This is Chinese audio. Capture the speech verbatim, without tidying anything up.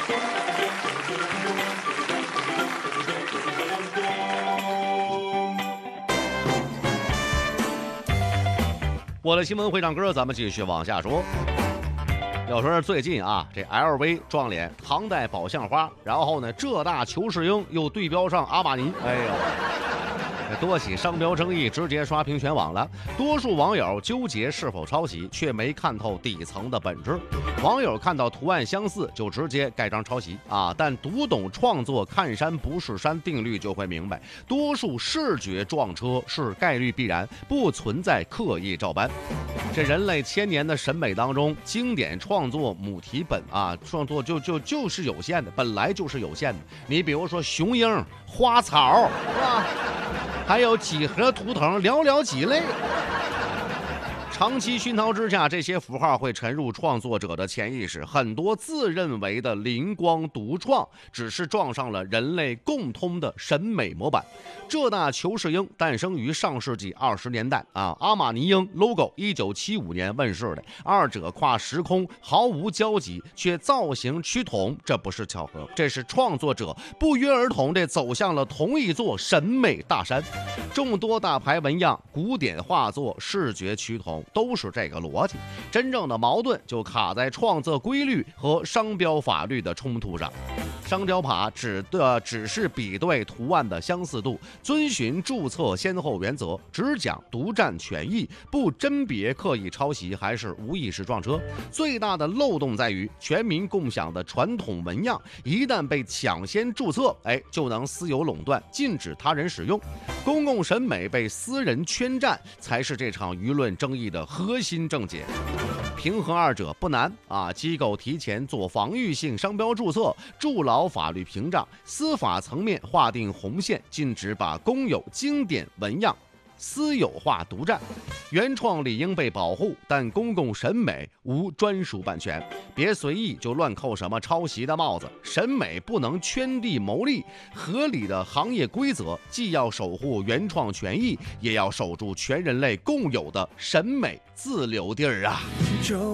我的新闻会唱歌，咱们继续往下说。要说最近啊，这 L V 撞脸唐代宝相花，然后呢，浙大裘世英又对标上阿玛尼，哎呦。多起商标争议直接刷屏全网了，多数网友纠结是否抄袭，却没看透底层的本质。网友看到图案相似就直接盖章抄袭啊，但读懂创作看山不是山定律就会明白，多数视觉撞车是概率必然，不存在刻意照搬。这人类千年的审美当中，经典创作母题本啊，创作就就就是有限的，本来就是有限的。你比如说雄鹰、花草，是吧？还有几何图腾，寥寥几类。长期熏陶之下，这些符号会沉入创作者的潜意识，很多自认为的灵光独创，只是撞上了人类共通的审美模板。浙大裘世英诞生于上世纪二十年代啊，阿玛尼鹰 logo 一九七五年问世的，二者跨时空毫无交集，却造型趋同，这不是巧合，这是创作者不约而同地走向了同一座审美大山。众多大牌纹样、古典画作视觉趋同，都是这个逻辑。真正的矛盾就卡在创作规律和商标法律的冲突上。商标法只的只是比对图案的相似度，遵循注册先后原则，只讲独占权益，不甄别刻意抄袭还是无意识撞车。最大的漏洞在于，全民共享的传统纹样一旦被抢先注册，哎，就能私有垄断，禁止他人使用。公共审美被私人圈占，才是这场舆论争议的核心症结。平衡二者不难啊，机构提前做防御性商标注册，筑牢法律屏障，司法层面划定红线，禁止把公有经典纹样私有化独占。原创理应被保护，但公共审美无专属版权，别随意就乱扣什么抄袭的帽子。审美不能圈地牟利，合理的行业规则既要守护原创权益，也要守住全人类共有的审美自留地儿啊。